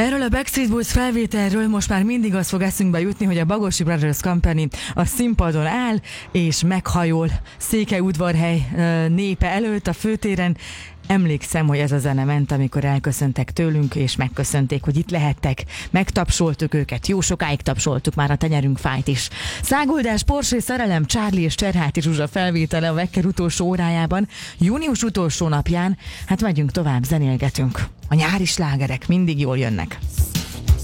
Erről a Backstreet Boys felvételről most már mindig az fog eszünkbe jutni, hogy a Bagosi Brothers Company a színpadon áll, és meghajol Székelyudvarhely népe előtt a főtéren. Emlékszem, hogy ez a zene ment, amikor elköszöntek tőlünk, és megköszönték, hogy itt lehettek. Megtapsoltuk őket, jó sokáig tapsoltuk, már a tenyerünk fájt is. Száguldás, Porsche, szerelem, Charlie és Cserháti Zsuzsa felvétele a Vekker utolsó órájában, június utolsó napján. Hát megyünk tovább, zenélgetünk. A nyári slágerek mindig jól jönnek.